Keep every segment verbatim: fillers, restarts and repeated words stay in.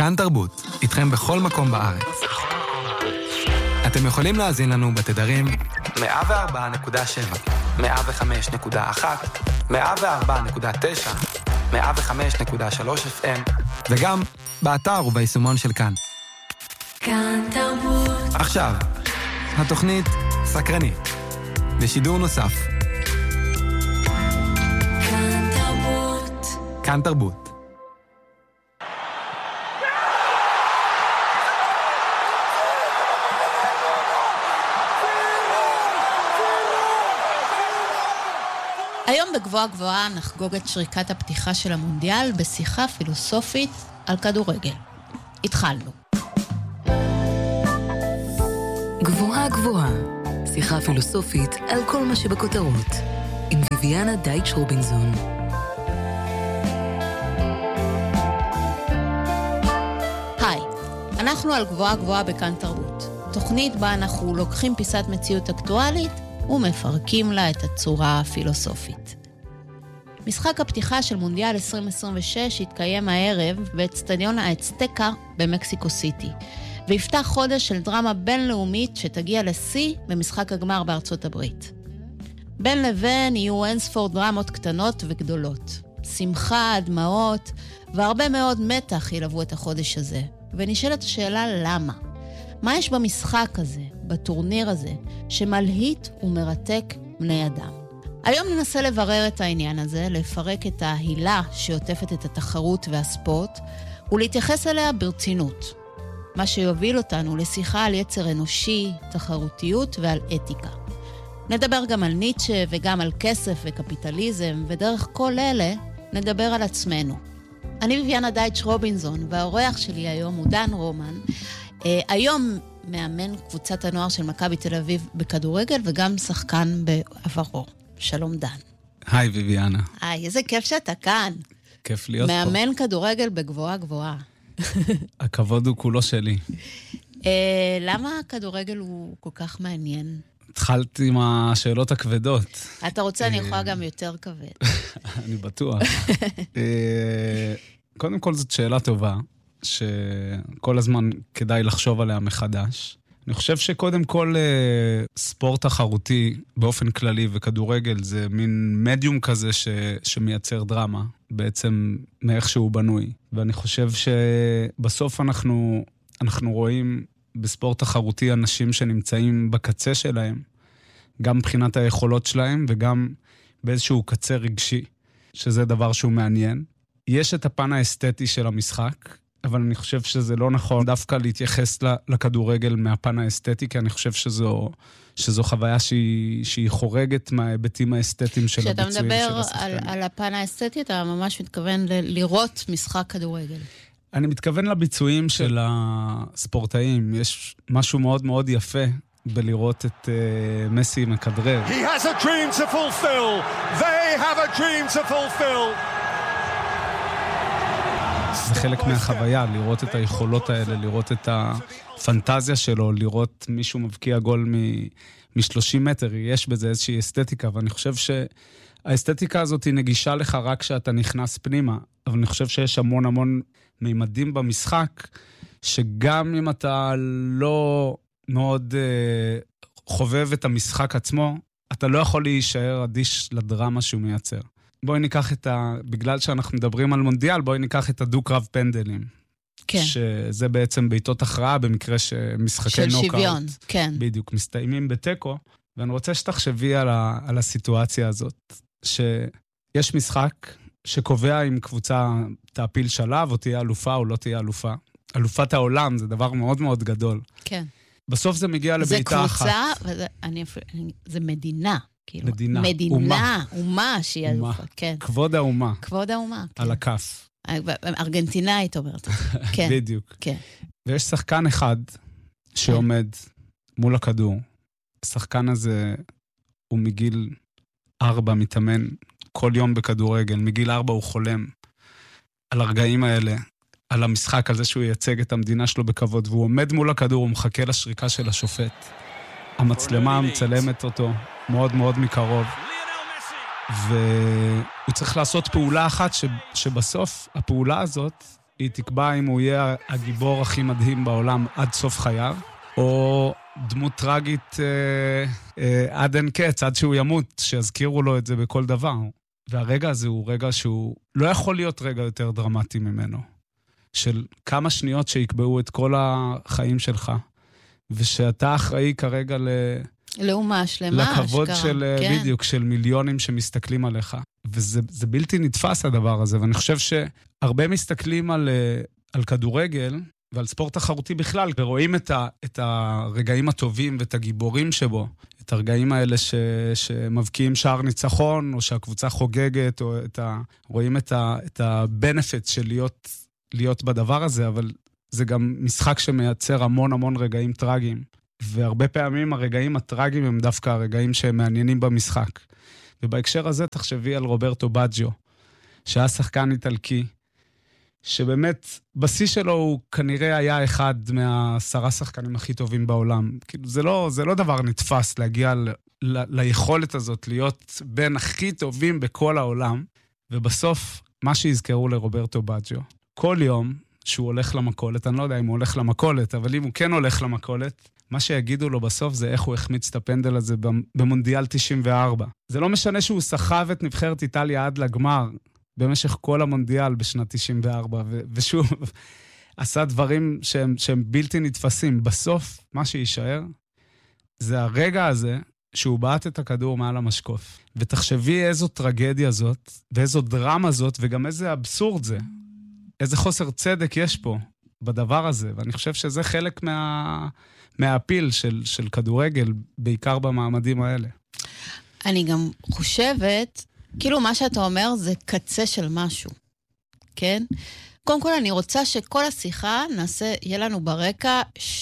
כאן תרבות, איתכם בכל מקום בארץ. אתם יכולים להאזין לנו בתדרים מאה וארבע נקודה שבע, מאה וחמש נקודה אחת, מאה וארבע נקודה תשע, מאה וחמש נקודה שלוש אף אם, וגם באתר וביישומון של כאן. כאן תרבות. עכשיו, התוכנית סקרנית, בשידור נוסף. כאן תרבות. כאן תרבות. היום בגבוהה גבוהה נחגוג את שריקת הפתיחה של המונדיאל בשיחה פילוסופית על כדורגל. התחלנו. גבוהה גבוהה, שיחה פילוסופית על כל מה שבכותרות, עם ויביאנה דייטש רובינזון. היי, אנחנו על גבוהה גבוהה בכאן תרבות. תוכנית בה אנחנו לוקחים פיסת מציאות אקטואלית ומפרקים לה את הצורה הפילוסופית. משחק הפתיחה של מונדיאל עשרים עשרים ושש התקיים הערב באצטדיון האצטקה במקסיקו סיטי, ויפתח חודש של דרמה בינלאומית שתגיע לשיא במשחק הגמר בארצות הברית. בין לבין יהיו אינספור דרמות קטנות וגדולות. שמחה, דמעות והרבה מאוד מתח ילוו את החודש הזה. ונשאלת השאלה למה? מה יש במשחק הזה, בטורניר הזה, שמלהיט ומרתק בני אדם? היום ננסה לברר את העניין הזה, לפרק את ההילה שעוטפת את התחרות והספורט, ולהתייחס אליה ברצינות. מה שיוביל אותנו לשיחה על יצר אנושי, תחרותיות ועל אתיקה. נדבר גם על ניטשה וגם על כסף וקפיטליזם, ודרך כל אלה נדבר על עצמנו. אני ויביאנה דייטש רובינזון, והאורח שלי היום הוא דן רומן, Uh, היום מאמן קבוצת הנוער של מכבי תל אביב בכדורגל, וגם שחקן בעברו. שלום דן. היי ויביאנה. היי, איזה כיף שאתה כאן. כיף להיות פה. מאמן כדורגל בגבוהה גבוהה. הכבוד הוא כולו שלי. Uh, למה הכדורגל הוא כל כך מעניין? התחלתי עם השאלות הכבדות. אתה רוצה, אני יכולה גם יותר כבד. אני בטוח. קודם כל זאת שאלה טובה. שכל הזמן כדאי לחשוב עליה מחדש. אני חושב שקודם כל ספורט תחרותי באופן כללי וכדורגל זה מין מדיום כזה ש, שמייצר דרמה, בעצם מאיך שהוא בנוי. ואני חושב שבסוף אנחנו, אנחנו רואים בספורט תחרותי אנשים שנמצאים בקצה שלהם, גם מבחינת היכולות שלהם וגם באיזשהו קצה רגשי, שזה דבר שהוא מעניין. יש את הפן האסתטי של המשחק, אבל אני חושב שזה לא נכון דווקא להתייחס לכדורגל מהפן האסתטי, כי אני חושב שזו, שזו חוויה שהיא, שהיא חורגת מההיבטים האסתטיים של הביצועים של השחקנים. כשאתה מדבר על, על הפן האסתטי, אתה ממש מתכוון ל- לראות משחק כדורגל. אני מתכוון לביצועים של הספורטאים. יש משהו מאוד מאוד יפה בלראות את uh, מסי מכדרר. He has a dream to fulfill. They have a dream to fulfill. זה חלק מהחוויה, לראות את היכולות האלה, לראות את הפנטזיה שלו, לראות מישהו מבקיע גול מ-שלושים מטר, יש בזה איזושהי אסתטיקה, ואני חושב שהאסתטיקה הזאת היא נגישה לך רק כשאתה נכנס פנימה, אבל אני חושב שיש המון המון מימדים במשחק, שגם אם אתה לא מאוד uh, חובב את המשחק עצמו, אתה לא יכול להישאר אדיש לדרמה שהוא מייצר. בואי ניקח את ה... בגלל שאנחנו מדברים על מונדיאל, בואי ניקח את הדו-קרב פנדלים. כן. שזה בעצם בעיתות הכרעה, במקרה שמשחקי נוקאוט. של שוויון, כן. בדיוק, מסתיימים בטקו, ואני רוצה שתחשבי על, ה... על הסיטואציה הזאת, שיש משחק שקובע אם קבוצה תעפיל שלב, או תהיה אלופה או לא תהיה אלופה. אלופת העולם זה דבר מאוד מאוד גדול. כן. בסוף זה מגיע לביתה אחת. זה קבוצה, וזה, אני, אני, זה מדינה. כאילו, מדינה, מדינה, אומה. אומה שהיא אלופה, כן. כבוד האומה. כבוד האומה, כן. על הכף. ארגנטינאית אומרת. כן. בדיוק. כן. ויש שחקן אחד שעומד מול הכדור. השחקן הזה הוא מגיל ארבע מתאמן כל יום בכדורגל. מגיל ארבע הוא חולם על הרגעים האלה, על המשחק, על זה שהוא ייצג את המדינה שלו בכבוד, והוא עומד מול הכדור, הוא מחכה לשריקה של השופט. המצלמה מצלמת אותו מאוד מאוד מקרוב, והוא צריך לעשות פעולה אחת ש... שבסוף הפעולה הזאת היא תקבע אם הוא יהיה הגיבור הכי מדהים בעולם עד סוף חייו, או דמות טרגית אה, אה, עד אין קץ, עד שהוא ימות, שיזכירו לו את זה בכל דבר. והרגע הזה הוא רגע שהוא לא יכול להיות רגע יותר דרמטי ממנו. של כמה שניות שיקבעו את כל החיים שלך, ושאתה אחראי כרגע ל... לאומה שלמה, לכבוד אשכרה, של, כן. בדיוק, של מיליונים שמסתכלים עליך. וזה זה בלתי נתפס הדבר הזה, ואני חושב שהרבה מסתכלים על, על כדורגל, ועל ספורט תחרותי בכלל, ורואים את, ה, את הרגעים הטובים ואת הגיבורים שבו, את הרגעים האלה ש, שמבקיעים שער ניצחון, או שהקבוצה חוגגת, או את ה, רואים את ה, את ה-benefits של להיות, להיות בדבר הזה, אבל זה גם משחק שמייצר המון המון רגעים טרגיים. והרבה פעמים הרגעים הטרגיים הם דווקא הרגעים שהם מעניינים במשחק. ובהקשר הזה תחשבי על רוברטו בג'יו, שהיה שחקן איטלקי, שבאמת בשיא שלו הוא כנראה היה אחד מהעשרה שחקנים הכי טובים בעולם. כאילו זה לא, זה לא דבר נתפס להגיע ל, ל, ליכולת הזאת להיות בין הכי טובים בכל העולם, ובסוף מה שיזכרו לרוברטו בג'יו, כל יום שהוא הולך למכולת, אני לא יודע אם הוא הולך למכולת, אבל אם הוא כן הולך למכולת, מה שיגידו לו בסוף זה איך הוא החמיץ את הפנדל הזה במונדיאל תשעים וארבע. זה לא משנה שהוא סחב את נבחרת איטליה עד לגמר, במשך כל המונדיאל בשנת תשעים וארבע, ו- ושוב, עשה דברים שהם, שהם בלתי נתפסים. בסוף, מה שישאר, זה הרגע הזה שהוא בעט את הכדור מעל המשקוף. ותחשבי איזו טרגדיה זאת, ואיזו דרמה זאת, וגם איזה אבסורד זה. איזה חוסר צדק יש פה בדבר הזה, ואני חושב שזה חלק מה, מהאפיל של, של כדורגל, בעיקר במעמדים האלה. אני גם חושבת, כאילו מה שאתה אומר זה קצה של משהו, כן? קודם כל אני רוצה שכל השיחה נעשה, יהיה לנו ברקע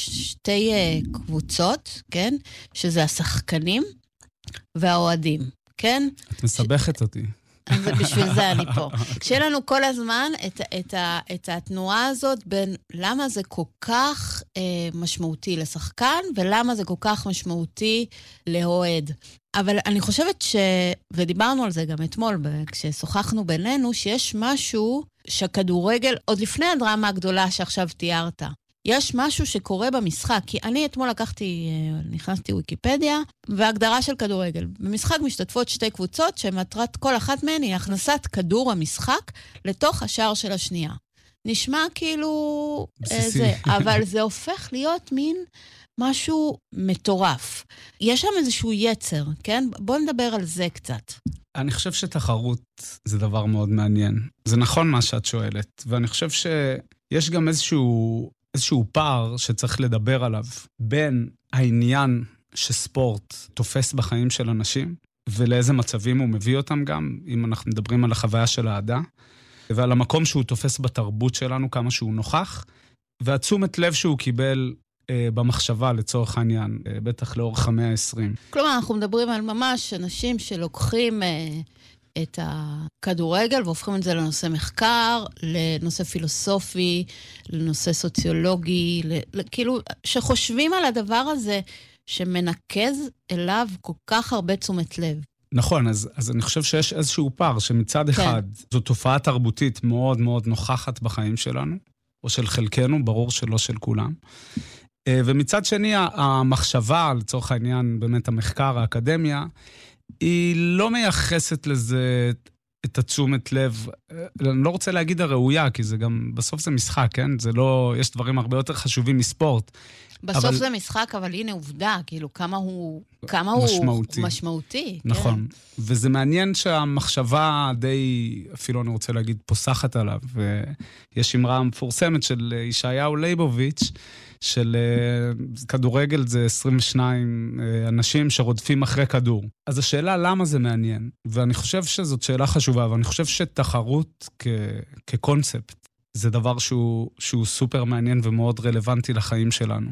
שתי uh, קבוצות, כן? שזה השחקנים והאוהדים, כן? את מסבכת ש... אותי. אז בשביל זה אני פה. כשיהיה לנו כל הזמן את, את, ה, את התנועה הזאת בין למה זה כל כך אה, משמעותי לשחקן, ולמה זה כל כך משמעותי לאוהד. אבל אני חושבת ש... ודיברנו על זה גם אתמול, כששוחחנו בינינו, שיש משהו שהכדורגל, עוד לפני הדרמה הגדולה שעכשיו תיארת, יש משהו שקורה במשחק, כי אני אתמול לקחתי, נכנסתי וויקיפדיה, והגדרה של כדורגל. במשחק משתתפות שתי קבוצות, שמטרת כל אחת מהן היא הכנסת כדור המשחק לתוך השער של השנייה. נשמע כאילו זה, אבל זה הופך להיות מין משהו מטורף. יש שם איזשהו יצר, כן? בוא נדבר על זה קצת. אני חושב שתחרות זה דבר מאוד מעניין. זה נכון מה שאת שואלת, ואני חושב שיש גם איזשהו... איזשהו פער שצריך לדבר עליו בין העניין שספורט תופס בחיים של אנשים, ולאיזה מצבים הוא מביא אותם גם, אם אנחנו מדברים על החוויה של האהדה, ועל המקום שהוא תופס בתרבות שלנו, כמה שהוא נוכח, והתשומת לב שהוא קיבל אה, במחשבה לצורך העניין, אה, בטח לאורך המאה ה-עשרים. כלומר, אנחנו מדברים על ממש אנשים שלוקחים... אה... את הכדורגל, והופכים את זה לנושא מחקר, לנושא פילוסופי, לנושא סוציולוגי, כאילו, שחושבים על הדבר הזה, שמנקז אליו כל כך הרבה תשומת לב. נכון, אז, אז אני חושב שיש איזשהו פער, שמצד כן. אחד, זו תופעה תרבותית מאוד מאוד נוכחת בחיים שלנו, או של חלקנו, ברור שלא של כולם. ומצד שני, המחשבה, לצורך העניין, באמת המחקר, האקדמיה, היא לא מייחסת לזה את התשומת לב, אני לא רוצה להגיד הראויה, כי זה גם, בסוף זה משחק, כן? זה לא, יש דברים הרבה יותר חשובים מספורט. בסוף אבל... זה משחק, אבל הנה עובדה, כאילו, כמה הוא, כמה משמעותי. הוא משמעותי. נכון. כן. וזה מעניין שהמחשבה די, אפילו אני רוצה להגיד, פוסחת עליו. ויש אמרה מפורסמת של ישעיהו ליבוביץ', של uh, כדורגל זה עשרים ושניים uh, אנשים שרודפים אחרי כדור. אז השאלה למה זה מעניין, ואני חושב שזאת שאלה חשובה, ואני חושב שתחרות כ- כקונספט, זה דבר שהוא, שהוא סופר מעניין ומאוד רלוונטי לחיים שלנו.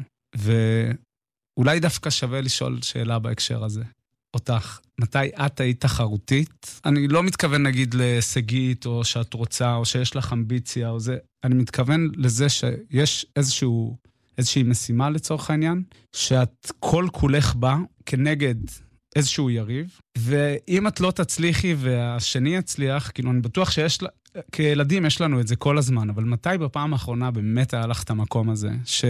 ואולי דווקא שווה לשאול שאלה בהקשר הזה. אותך, מתי את היית תחרותית? אני לא מתכוון נגיד להישגית, או שאת רוצה, או שיש לך אמביציה, או זה. אני מתכוון לזה שיש איזשהו... איזושהי משימה לצורך העניין, שאת כל כולך בה כנגד איזשהו יריב, ואם את לא תצליחי והשני יצליח, כאילו אני בטוח שיש כילדים יש לנו את זה כל הזמן, אבל מתי בפעם האחרונה באמת היה לך את המקום הזה,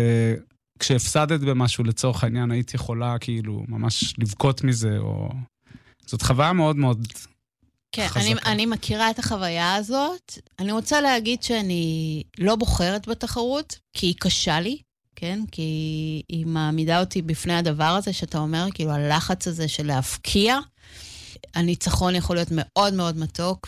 שכשהפסדת במשהו לצורך העניין, היית יכולה כאילו ממש לבכות מזה, או... זאת חוויה מאוד מאוד כן, חזקה. אני, אני מכירה את החוויה הזאת. אני רוצה להגיד שאני לא בוחרת בתחרות, כי היא קשה לי, כן? כי היא מעמידה אותי בפני הדבר הזה, שאתה אומר, כאילו הלחץ הזה של להפקיע, הניצחון יכול להיות מאוד מאוד מתוק,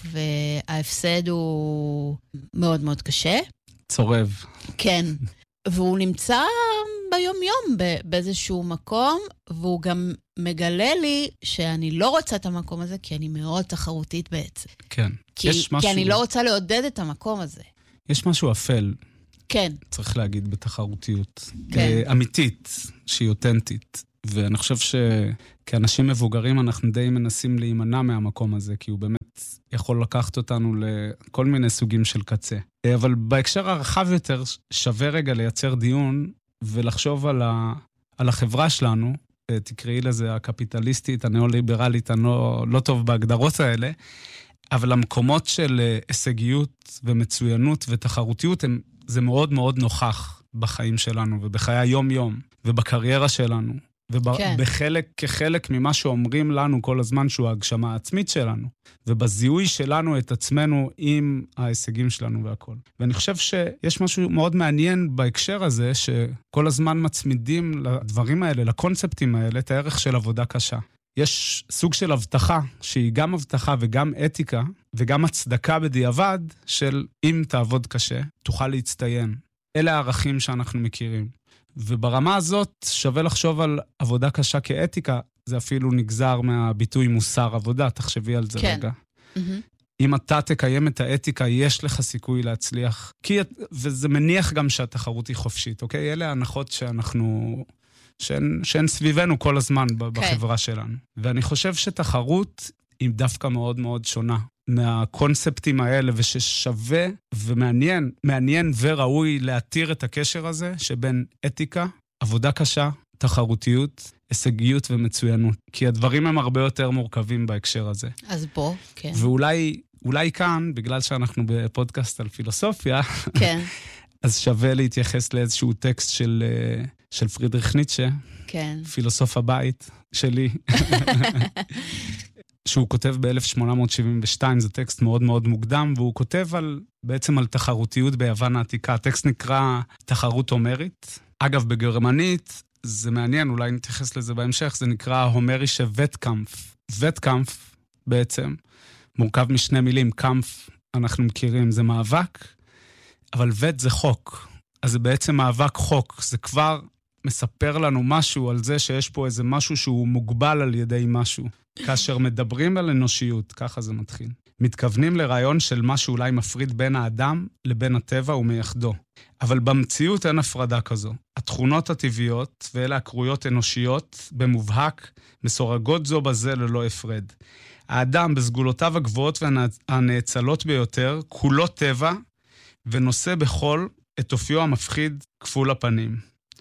וההפסד הוא מאוד מאוד קשה. צורב. כן, והוא נמצא ביום-יום באיזשהו מקום, והוא גם מגלה לי שאני לא רוצה את המקום הזה, כי אני מאוד תחרותית בעצם. כן. כי, יש משהו... כי אני לא רוצה לעודד את המקום הזה. יש משהו אפל. כן. צריך להגיד בתחרותיות. כן. אמיתית, שהיא אותנטית. ואני חושב שכאנשים מבוגרים אנחנו די מנסים להימנע מהמקום הזה, כי הוא באמת יכול לקחת אותנו לכל מיני סוגים של קצה. אבל בהקשר הרחב יותר שווה רגע לייצר דיון ולחשוב על, ה... על החברה שלנו, תקראי לזה הקפיטליסטית, הנאו-ליברלית, הנאו... לא טוב בהגדרות האלה, אבל המקומות של הישגיות ומצוינות ותחרותיות, הם... זה מאוד מאוד נוכח בחיים שלנו ובחיי היום-יום ובקריירה שלנו. ובחלק, כחלק ממה שאומרים לנו כל הזמן שהוא ההגשמה העצמית שלנו, ובזיהוי שלנו את עצמנו עם ההישגים שלנו והכל. ואני חושב שיש משהו מאוד מעניין בהקשר הזה, שכל הזמן מצמידים לדברים האלה, לקונספטים האלה, את הערך של עבודה קשה. יש סוג של הבטחה, שהיא גם הבטחה וגם אתיקה, וגם הצדקה בדיעבד, של אם תעבוד קשה, תוכל להצטיין. אלה הערכים שאנחנו מכירים. וברמה הזאת שווה לחשוב על עבודה קשה כאתיקה, זה אפילו נגזר מהביטוי מוסר עבודה, תחשבי על זה כן. רגע. Mm-hmm. אם אתה תקיים את האתיקה, יש לך סיכוי להצליח. כי, וזה מניח גם שהתחרות היא חופשית, אוקיי? אלה ההנחות שאנחנו, שהן, שהן סביבנו כל הזמן בחברה שלנו. ואני חושב שתחרות היא דווקא מאוד מאוד שונה מהקונספטים האלה, וששווה ומעניין, מעניין וראוי להתיר את הקשר הזה שבין אתיקה, עבודה קשה, תחרותיות, הישגיות ומצוינות. כי הדברים הם הרבה יותר מורכבים בהקשר הזה. אז בוא, כן. ואולי אולי כאן, בגלל שאנחנו בפודקאסט על פילוסופיה, כן. אז שווה להתייחס לאיזשהו טקסט של, של פרידריך ניטשה, כן. פילוסוף הבית שלי. שהוא כותב ב-אלף שמונה מאות שבעים ושתיים, זה טקסט מאוד מאוד מוקדם, והוא כותב על, בעצם על תחרותיות ביוון העתיקה. הטקסט נקרא תחרות הומרית. אגב, בגרמנית, זה מעניין, אולי נתייחס לזה בהמשך, זה נקרא הומרישה וטקאמפ. וטקאמפ בעצם מורכב משני מילים, קאמפ אנחנו מכירים, זה מאבק, אבל וט זה חוק. אז זה בעצם מאבק חוק, זה כבר מספר לנו משהו על זה שיש פה איזה משהו שהוא מוגבל על ידי משהו. כאשר מדברים על אנושיות, ככה זה מתחיל. מתכוונים לרעיון של מה שאולי מפריד בין האדם לבין הטבע ומייחדו. אבל במציאות אין הפרדה כזו. התכונות הטבעיות, ואלה הקרויות אנושיות, במובהק, מסורגות זו בזה ללא הפרד. האדם בסגולותיו הגבוהות והנאצלות ביותר, כולו טבע, ונושא בכל את אופיו המפחיד כפול הפנים.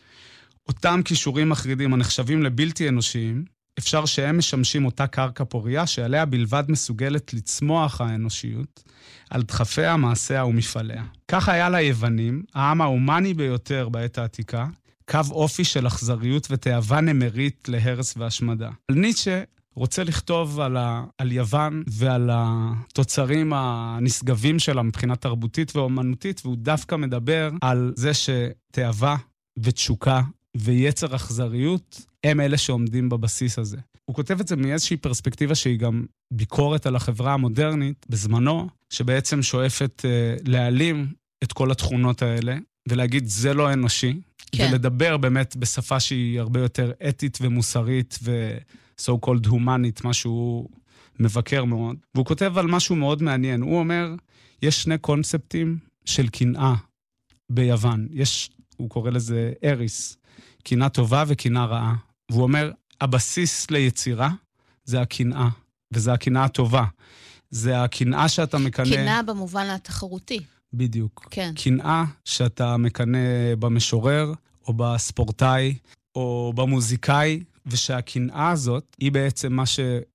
אותם כישורים מחרידים הנחשבים לבלתי אנושיים, אפשר שהם משמשים אותה קרקע פוריה שעליה בלבד מסוגלת לצמוח האנושיות על דחפיה, מעשיה ומפעליה. כך היה ליוונים, העם ההומני ביותר בעת העתיקה, קו אופי של אכזריות ותאווה נמרית להרס והשמדה. על ניטשה רוצה לכתוב על, ה... על יוון ועל התוצרים הנשגבים שלה מבחינה תרבותית ואומנותית, והוא דווקא מדבר על זה שתאווה ותשוקה ויצר אכזריות הם אלה שעומדים בבסיס הזה. הוא כותב את זה מאיזושהי פרספקטיבה שהיא גם ביקורת על החברה המודרנית בזמנו, שבעצם שואפת אה, להעלים את כל התכונות האלה, ולהגיד זה לא אנושי, כן. ולדבר באמת בשפה שהיא הרבה יותר אתית ומוסרית ו-so called humanית, משהו מבקר מאוד. והוא כותב על משהו מאוד מעניין. הוא אומר, יש שני קונספטים של קנאה ביוון. יש, הוא קורא לזה אריס, קנאה טובה וקנאה רעה. והוא אומר, הבסיס ליצירה זה הקנאה, וזה הקנאה הטובה. זה הקנאה שאתה מקנה... קנאה במובן התחרותי. בדיוק. כן. קנאה שאתה מקנה במשורר, או בספורטאי, או במוזיקאי, ושהקנאה הזאת היא בעצם מה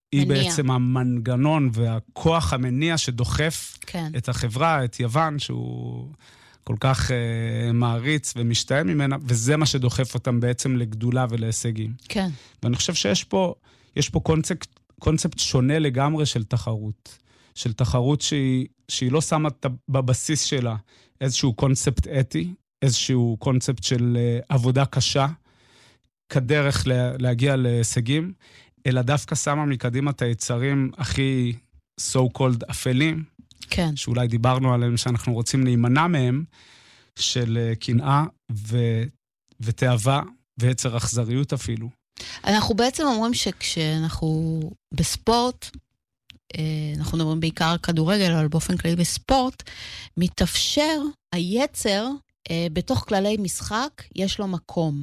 היא מניע. בעצם המנגנון והכוח המניע שדוחף כן. את החברה, את יוון, שהוא כל כך uh, מעריץ ומשתהם ממנה, וזה מה שדוחף אותם בעצם לגדולה ולהישגים. כן. ואני חושב שיש פה, יש פה קונספט, קונספט שונה לגמרי של תחרות. של תחרות שהיא, שהיא לא שמה בבסיס שלה איזשהו קונספט אתי, איזשהו קונספט של uh, עבודה קשה, כדרך לה, להגיע להישגים, אלא דווקא שמה מקדימה את היצרים הכי so called אפלים, כן. שאולי דיברנו עליהם שאנחנו רוצים להימנע מהם, של קנאה ו... ותאווה ויצר אכזריות אפילו. אנחנו בעצם אומרים שכשאנחנו בספורט, אנחנו מדברים בעיקר על כדורגל, אבל באופן כללי בספורט, מתאפשר היצר בתוך כללי משחק, יש לו מקום.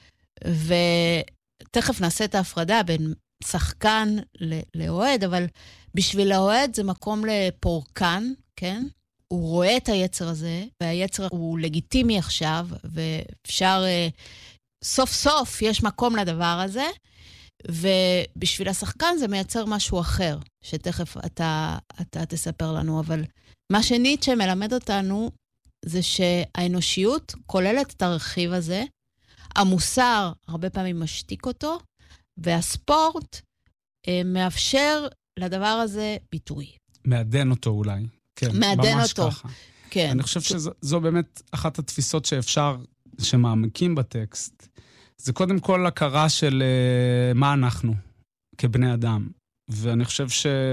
ותכף נעשה את ההפרדה בין שחקן לאוהד, אבל בשביל האוהד זה מקום לפורקן, כן? הוא רואה את היצר הזה, והיצר הוא לגיטימי עכשיו, ואפשר, סוף סוף יש מקום לדבר הזה, ובשביל השחקן זה מייצר משהו אחר, שתכף אתה, אתה תספר לנו, אבל מה שניטשה מלמד אותנו, זה שהאנושיות כוללת את הרכיב הזה, המוסר הרבה פעמים משתיק אותו, והספורט אה, מאפשר לדבר הזה ביטוי. מעדן אותו אולי. כן, מעדן ממש אותו. ככה. כן. אני חושב שזו זו באמת אחת התפיסות שאפשר, שמעמקים בטקסט. זה קודם כל הכרה של uh, מה אנחנו כבני אדם. ואני חושב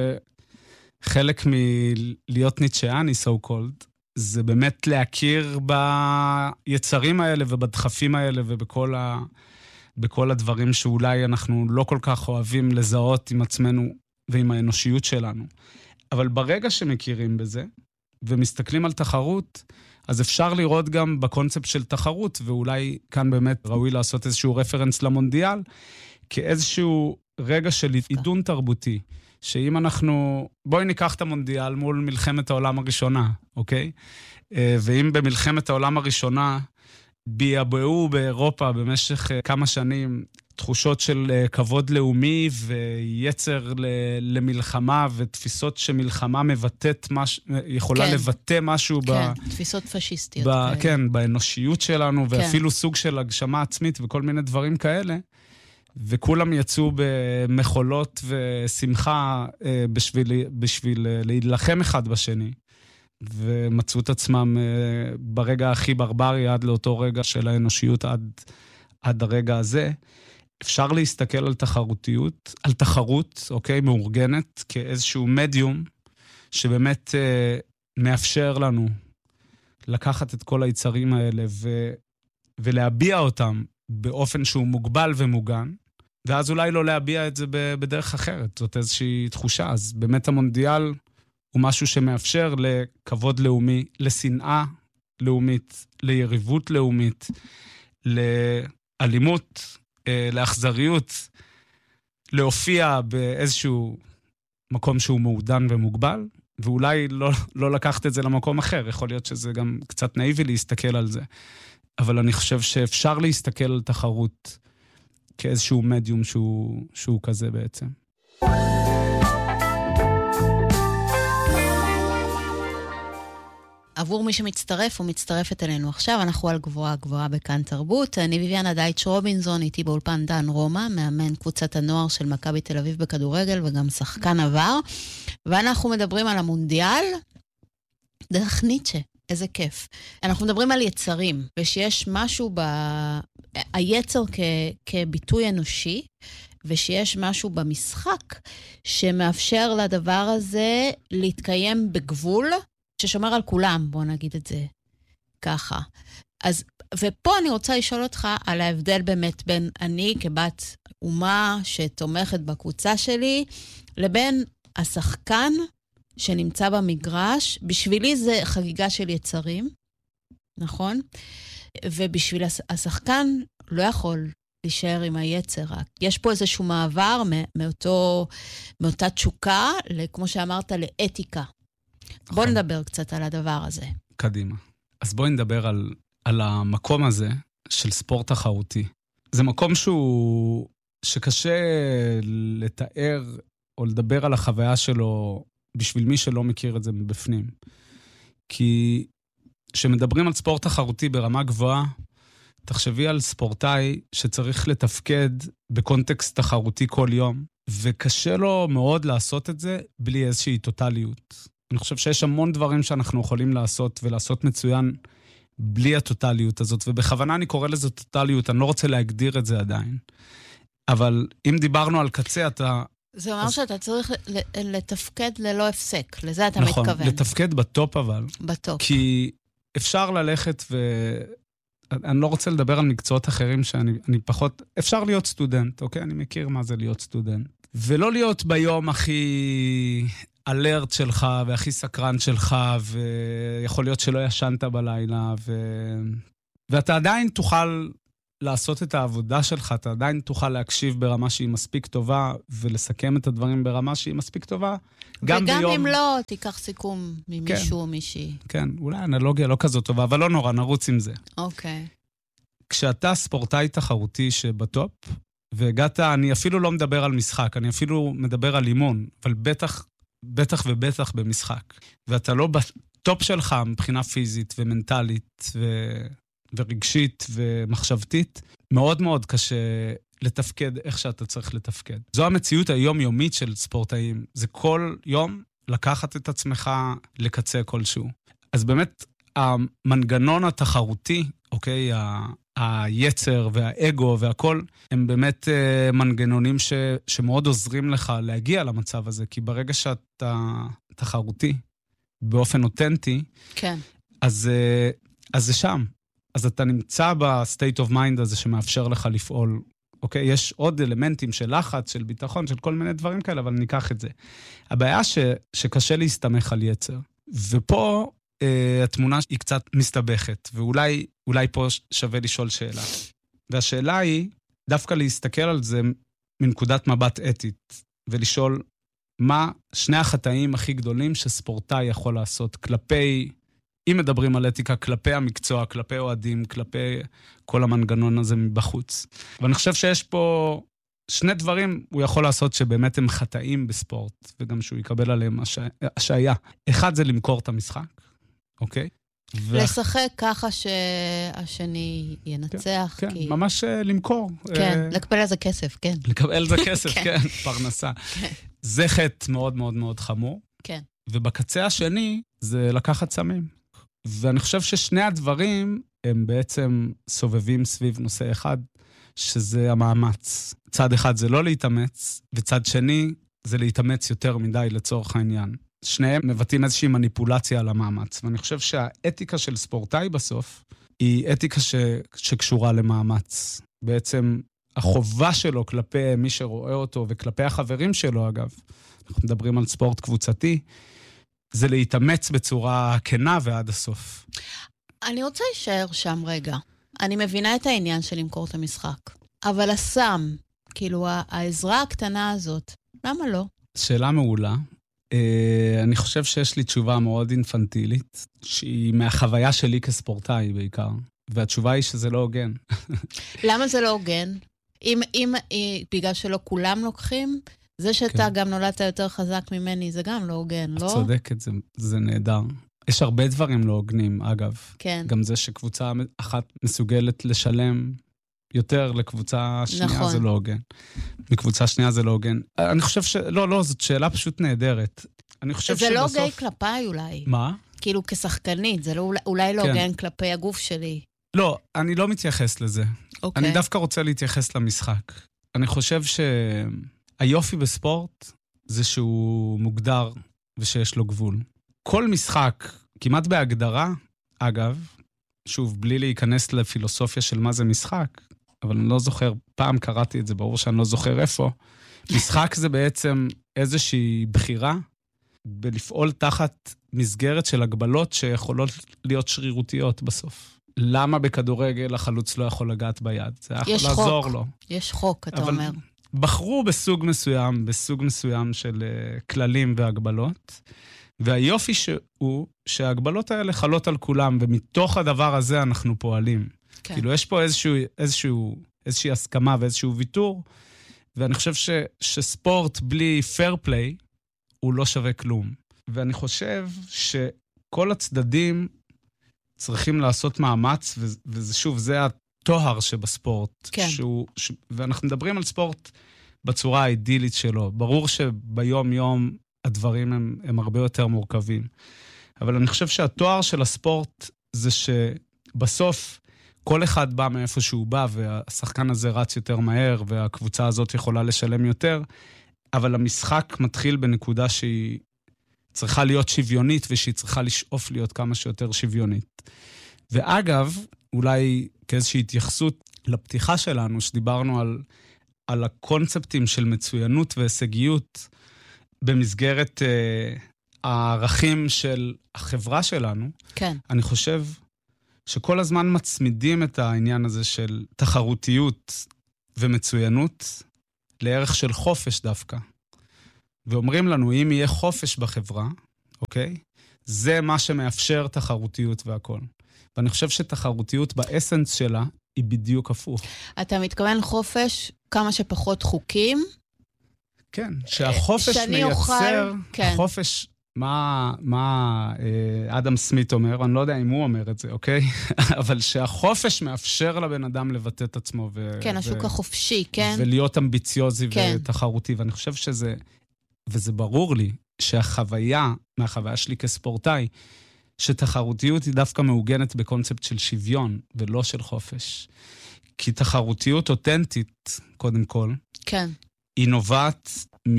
שחלק מלהיות ניטשיאני, so called, זה באמת להכיר ביצרים האלה ובדחפים האלה ובכל ה... בכל הדברים שאולי אנחנו לא כל כך אוהבים לזהות עם עצמנו ועם האנושיות שלנו. אבל ברגע שמכירים בזה ומסתכלים על תחרות, אז אפשר לראות גם בקונספט של תחרות, ואולי כאן באמת ראוי לעשות איזשהו רפרנס למונדיאל, כאיזשהו רגע של עידון תרבותי, שאם אנחנו, בואי ניקח את המונדיאל מול מלחמת העולם הראשונה, אוקיי? ואם במלחמת העולם הראשונה, ביאבעו באירופה במשך כמה שנים, תחושות של כבוד לאומי ויצר למלחמה, ותפיסות שמלחמה מבטאת, יכולה כן. לבטא משהו כן, ב... תפיסות פשיסטיות. ב... כן, באנושיות שלנו, כן. ואפילו סוג של הגשמה עצמית וכל מיני דברים כאלה, וכולם יצאו במחולות ושמחה בשביל, בשביל להילחם אחד בשני, ומצאו את עצמם ברגע הכי ברברי עד לאותו רגע של האנושיות עד, עד הרגע הזה. אפשר להסתכל על תחרותיות, על תחרות, אוקיי, מאורגנת, כאיזשהו מדיום שבאמת אה, מאפשר לנו לקחת את כל היצרים האלה ו, ולהביע אותם באופן שהוא מוגבל ומוגן, ואז אולי לא להביע את זה בדרך אחרת. זאת איזושהי תחושה. אז באמת המונדיאל הוא משהו שמאפשר לכבוד לאומי, לשנאה לאומית, ליריבות לאומית, לאלימות, לאכזריות, להופיע באיזשהו מקום שהוא מעודן ומוגבל, ואולי לא, לא לקחת את זה למקום אחר. יכול להיות שזה גם קצת נאיבי להסתכל על זה. אבל אני חושב שאפשר להסתכל על תחרות כאיזשהו מדיום שהוא, שהוא כזה בעצם. עבור מי שמצטרף או מצטרפת אלינו עכשיו, אנחנו על גבוהה גבוהה בכאן תרבות. אני ויביאנה דייטש רובינזון, איתי באולפן דן רומא, מאמן קבוצת הנוער של מכבי תל אביב בכדורגל וגם שחקן עבר. ואנחנו מדברים על המונדיאל דרך ניטשה. איזה כיף. אנחנו מדברים על יצרים, ושיש משהו ב... היצר כ... כביטוי אנושי, ושיש משהו במשחק שמאפשר לדבר הזה להתקיים בגבול, ששומר על כולם, בוא נגיד את זה ככה. אז, ופה אני רוצה לשאול אותך על ההבדל באמת בין אני כבת אומה שתומכת בקבוצה שלי, לבין השחקן שנמצא במגרש. בשבילי זה חגיגה של יצרים, נכון? ובשביל השחקן לא יכול להישאר עם היצר. יש פה איזשהו מעבר מאותו, מאותה תשוקה, כמו שאמרת, לאתיקה. בוא נדבר קצת על הדבר הזה. קדימה. אז בואי נדבר על, על המקום הזה של ספורט תחרותי. זה מקום שהוא, שקשה לתאר או לדבר על החוויה שלו בשביל מי שלא מכיר את זה מבפנים. כי כשמדברים על ספורט תחרותי ברמה גבוהה, תחשבי על ספורטאי שצריך לתפקד בקונטקסט תחרותי כל יום, וקשה לו מאוד לעשות את זה בלי איזושהי טוטליות. אני חושב שיש המון דברים שאנחנו יכולים לעשות, ולעשות מצוין בלי הטוטליות הזאת, ובכוונה אני קורא לזה טוטליות, אני לא רוצה להגדיר את זה עדיין. אבל אם דיברנו על קצה, אתה... זה אומר אז... שאתה צריך לתפקד ללא הפסק, לזה אתה נכון, מתכוון. נכון, לתפקד בטופ אבל. בטופ. כי אפשר ללכת ו... אני לא רוצה לדבר על מקצועות אחרים שאני אני פחות... אפשר להיות סטודנט, אוקיי? אני מכיר מה זה להיות סטודנט. ולא להיות ביום הכי אלרט שלך והכי סקרן שלך, ויכול להיות שלא ישנת בלילה, ו... ואתה עדיין תוכל לעשות את העבודה שלך, אתה עדיין תוכל להקשיב ברמה שהיא מספיק טובה, ולסכם את הדברים ברמה שהיא מספיק טובה. גם וגם ביום... אם לא, תיקח סיכום ממישהו כן, או מישהי. כן, אולי אנלוגיה לא כזאת טובה, אבל לא נורא, נרוץ עם זה. אוקיי. כשאתה ספורטאי תחרותי שבטופ, והגעת, אני אפילו לא מדבר על משחק, אני אפילו מדבר על אימון, אבל בטח, בטח ובטח במשחק. ואתה לא בטופ שלך מבחינה פיזית ומנטלית ו... ורגשית ומחשבתית, מאוד מאוד קשה לתפקד איך שאתה צריך לתפקד. זו המציאות היומיומית של ספורטאים. זה כל יום לקחת את עצמך לקצה כלשהו. אז באמת, המנגנון התחרותי, אוקיי, היצר והאגו והכל, הם באמת מנגנונים ש, שמאוד עוזרים לך להגיע למצב הזה, כי ברגע שאתה תחרותי, באופן אותנטי, כן. אז, אז זה שם. אז אתה נמצא ב-state of mind הזה שמאפשר לך לפעול. אוקיי? יש עוד אלמנטים של לחץ, של ביטחון, של כל מיני דברים כאלה, אבל ניקח את זה. הבעיה ש, שקשה להסתמך על יצר. ופה אה, התמונה היא קצת מסתבכת, ואולי אולי פה שווה לשאול שאלה. והשאלה היא, דווקא להסתכל על זה מנקודת מבט אתית, ולשאול מה שני החטאים הכי גדולים שספורטאי יכול לעשות כלפי... אם מדברים על אתיקה, כלפי המקצוע, כלפי אוהדים, כלפי כל המנגנון הזה מבחוץ. ואני חושב שיש פה שני דברים הוא יכול לעשות שבאמת הם חטאים בספורט, וגם שהוא יקבל עליהם השעיה. אחד זה למכור את המשחק, אוקיי? לשחק ככה שהשני ינצח. כן, כן, ממש למכור. כן, לקבל על זה כסף, כן. לקבל על זה כסף, כן, פרנסה. זה חטא מאוד מאוד מאוד חמור. כן. ובקצה השני זה לקחת סמים. ואני חושב ששני הדברים הם בעצם סובבים סביב נושא אחד, שזה המאמץ. צד אחד זה לא להתאמץ, וצד שני זה להתאמץ יותר מדי לצורך העניין. שניהם מבטאים איזושהי מניפולציה על המאמץ, ואני חושב שהאתיקה של ספורטאי בסוף היא אתיקה ש... שקשורה למאמץ. בעצם החובה שלו כלפי מי שרואה אותו, וכלפי החברים שלו אגב, אנחנו מדברים על ספורט קבוצתי, זה להתאמץ בצורה כנה ועד הסוף. אני רוצה להישאר שם רגע. אני מבינה את העניין של למכור את המשחק. אבל הסם, כאילו העזרה הקטנה הזאת, למה לא? שאלה מעולה. אני חושב שיש לי תשובה מאוד אינפנטילית, שהיא מהחוויה שלי כספורטאי בעיקר. והתשובה היא שזה לא הוגן. למה זה לא הוגן? אם, אם, בגלל שלא כולם לוקחים... זה שאתה כן. גם נולדת יותר חזק ממני, זה גם לא הוגן, לא? את צודקת, זה, זה נהדר. יש הרבה דברים לא הוגנים, אגב. כן. גם זה שקבוצה אחת מסוגלת לשלם יותר לקבוצה שנייה, נכון. זה לא הוגן. לקבוצה שנייה זה לא הוגן. אני חושב ש... לא, לא, זאת שאלה פשוט נהדרת. אני חושב זה שבסוף... לא גיי כלפיי אולי. מה? כאילו כשחקנית, זה לא, אולי לא כן. הוגן כלפי הגוף שלי. לא, אני לא מתייחס לזה. אוקיי. אני דווקא רוצה להתייחס למשחק. אני חושב ש... היופי בספורט זה שהוא מוגדר ושיש לו גבול. כל משחק, כמעט בהגדרה, אגב, שוב, בלי להיכנס לפילוסופיה של מה זה משחק, אבל אני לא זוכר, פעם קראתי את זה, ברור שאני לא זוכר איפה, משחק זה בעצם איזושהי בחירה בלפעול תחת מסגרת של הגבלות שיכולות להיות שרירותיות בסוף. למה בכדורגל החלוץ לא יכול לגעת ביד? זה יכול לעזור לו. יש חוק, אתה אבל... אומר. בחרו בסוג מסוים, בסוג מסוים של uh, כללים והגבלות, והיופי שהוא שההגבלות האלה חלות על כולם, ומתוך הדבר הזה אנחנו פועלים. כן. כאילו יש פה איזשהו, איזשהו, איזושהי הסכמה ואיזשהו ויתור, ואני חושב ש, שספורט בלי פייר פליי הוא לא שווה כלום. ואני חושב שכל הצדדים צריכים לעשות מאמץ, ו, וזה שוב, זה התואר שבספורט. כן. שהוא, ש, ואנחנו מדברים על ספורט בצורה האידילית שלו. ברור שביום יום הדברים הם, הם הרבה יותר מורכבים. אבל אני חושב שהתואר של הספורט זה שבסוף כל אחד בא מאיפה שהוא בא, והשחקן הזה רץ יותר מהר, והקבוצה הזאת יכולה לשלם יותר, אבל המשחק מתחיל בנקודה שהיא צריכה להיות שוויונית, ושהיא צריכה לשאוף להיות כמה שיותר שוויונית. ואגב, אולי כאיזושהי התייחסות לפתיחה שלנו, שדיברנו על, על הקונספטים של מצוינות והישגיות, במסגרת אה, הערכים של החברה שלנו, כן. אני חושב שכל הזמן מצמידים את העניין הזה של תחרותיות ומצוינות לערך של חופש דווקא. ואומרים לנו, אם יהיה חופש בחברה, אוקיי? זה מה שמאפשר תחרותיות והכל. ואני חושב שתחרותיות באסנס שלה היא בדיוק הפוך. אתה מתכוון חופש כמה שפחות חוקים? כן, שהחופש מייצר, אוכל, כן. חופש, מה, מה אה, אדם סמית אומר, אני לא יודע אם הוא אומר את זה, אוקיי? אבל שהחופש מאפשר לבן אדם לבטא את עצמו. ו, כן, ו, השוק החופשי, כן. ולהיות אמביציוזי כן. ותחרותי, ואני חושב שזה, וזה ברור לי, שהחוויה, מהחוויה שלי כספורטאי, שתחרותיות היא דווקא מעוגנת בקונספט של שוויון, ולא של חופש. כי תחרותיות אותנטית, קודם כל, כן. היא נובעת מ...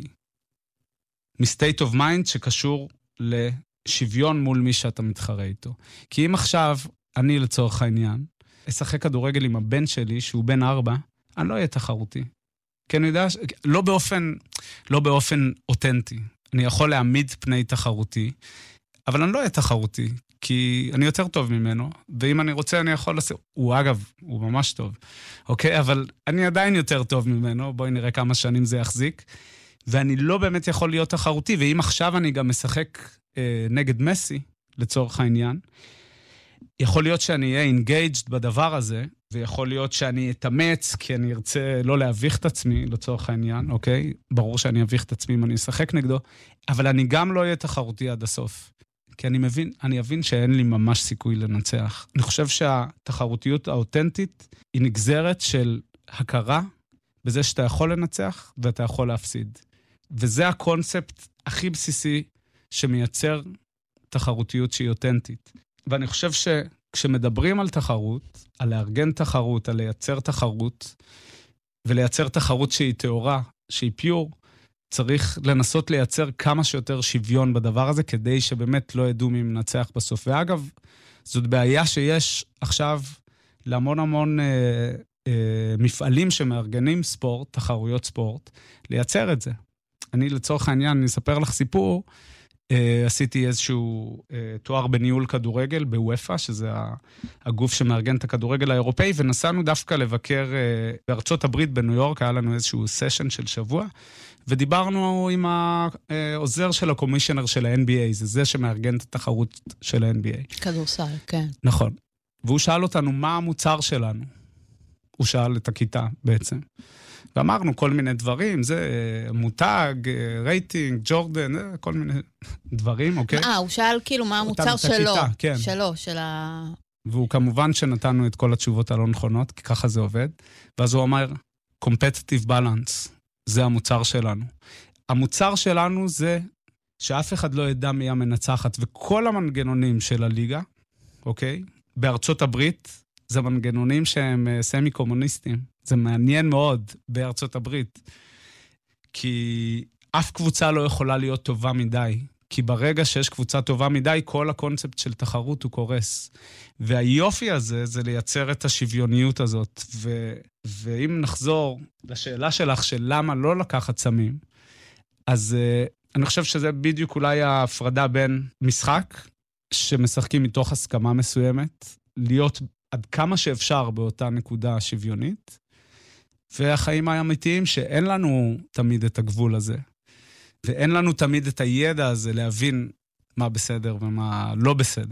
מ-state of mind שקשור לשוויון מול מי שאתה מתחרה איתו. כי אם עכשיו, אני לצורך העניין, אשחק כדורגל עם הבן שלי, שהוא בן ארבע, אני לא אהיה תחרותי. כי אני יודע, ש... לא באופן, לא באופן אותנטי. אני יכול להעמיד פני תחרותי, אבל אני לא אהיה תחרותי, כי אני יותר טוב ממנו, ואם אני רוצה, אני יכול לעשות... הוא אגב, הוא ממש טוב, אוקיי? אבל אני עדיין יותר טוב ממנו, בואי נראה כמה שנים זה יחזיק, ואני לא באמת יכול להיות תחרותי, ואם עכשיו אני גם משחק אה, נגד מסי, לצורך העניין, יכול להיות שאני אהיה engaged בדבר הזה, ויכול להיות שאני אתאמץ, כי אני ארצה לא להביך את עצמי, לצורך העניין, אוקיי? ברור שאני אביך את עצמי אם אני אשחק נגדו, אבל אני גם לא אהיה תחרותי עד הסוף. כי אני מבין, אני אבין שאין לי ממש סיכוי לנצח. אני חושב שהתחרותיות האותנטית היא נגזרת של הכרה בזה שאתה יכול לנצח ואתה יכול להפסיד. וזה הקונספט הכי בסיסי שמייצר תחרותיות שהיא אותנטית. ואני חושב שכשמדברים על תחרות, על לארגן תחרות, על לייצר תחרות, ולייצר תחרות שהיא תאורה, שהיא פיור, צריך לנסות לייצר כמה שיותר שוויון בדבר הזה, כדי שבאמת לא ידעו מי מנצח בסוף. ואגב, זאת בעיה שיש עכשיו להמון המון אה, אה, מפעלים שמארגנים ספורט, תחרויות ספורט, לייצר את זה. אני לצורך העניין, אני אספר לך סיפור, אה, עשיתי איזשהו אה, תואר בניהול כדורגל בוופא, שזה הגוף שמארגן את הכדורגל האירופאי, ונסענו דווקא לבקר אה, בארצות הברית בניו יורק, היה לנו איזשהו סשן של שבוע, ודיברנו עם העוזר של הקומישיונר של ה-אן בי איי, זה זה שמארגן את התחרות של ה-אן בי איי. כדורסל, כן. נכון. והוא שאל אותנו מה המוצר שלנו. הוא שאל את הכיתה בעצם. ואמרנו כל מיני דברים, זה מותג, רייטינג, ג'ורדן, כל מיני דברים, אוקיי? אה, הוא שאל כאילו מה המוצר שלו. הכיתה, כן. שלו, של ה... והוא כמובן שנתנו את כל התשובות הלא נכונות, כי ככה זה עובד. ואז הוא אומר, competitive balance. זה המוצר שלנו. המוצר שלנו זה שאף אחד לא ידע מי המנצחת, וכל המנגנונים של הליגה, אוקיי? בארצות הברית, זה מנגנונים שהם סמי-קומוניסטים. זה מעניין מאוד בארצות הברית, כי אף קבוצה לא יכולה להיות טובה מדי, כי ברגע שיש קבוצה טובה מדי, כל הקונספט של תחרות הוא קורס. והיופי הזה זה לייצר את השוויוניות הזאת. ו... ואם נחזור לשאלה שלך של למה לא לקחת סמים, אז uh, אני חושב שזה בדיוק אולי ההפרדה בין משחק, שמשחקים מתוך הסכמה מסוימת, להיות עד כמה שאפשר באותה נקודה שוויונית, והחיים האמיתיים שאין לנו תמיד את הגבול הזה. ואין לנו תמיד את הידע הזה להבין מה בסדר ומה לא בסדר.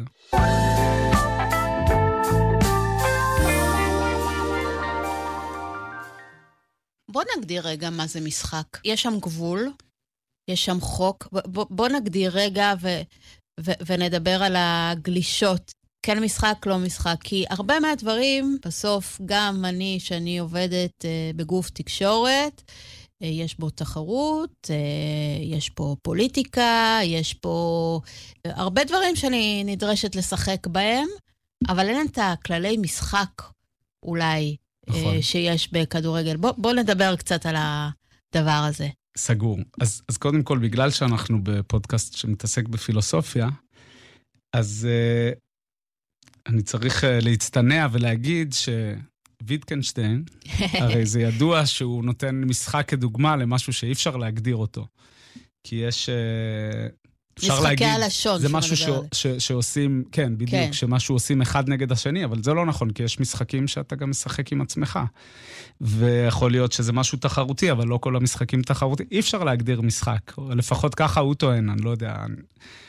בוא נגדיר רגע מה זה משחק. יש שם גבול, יש שם חוק. בוא, בוא נגדיר רגע ו, ו, ונדבר על הגלישות. כן משחק, לא משחק. כי הרבה מהדברים, בסוף גם אני, שאני עובדת בגוף תקשורת, יש בו תחרות, יש פה פוליטיקה, יש פה הרבה דברים שאני נדרשת לשחק בהם, אבל אין את הכללי משחק אולי נכון. שיש בכדורגל. בוא, בוא נדבר קצת על הדבר הזה. סגור. אז, אז קודם כל, בגלל שאנחנו בפודקאסט שמתעסק בפילוסופיה, אז uh, אני צריך uh, להצטנע ולהגיד שוויטקנשטיין, הרי זה ידוע שהוא נותן משחק כדוגמה למשהו שאי אפשר להגדיר אותו. כי יש... Uh, אפשר להגיד, זה משהו ש, ש, שעושים, כן, בדיוק, כן. שמשהו עושים אחד נגד השני, אבל זה לא נכון, כי יש משחקים שאתה גם משחק עם עצמך. ויכול להיות שזה משהו תחרותי, אבל לא כל המשחקים תחרותי. אי אפשר להגדיר משחק, לפחות ככה הוא טוען, אני לא יודע.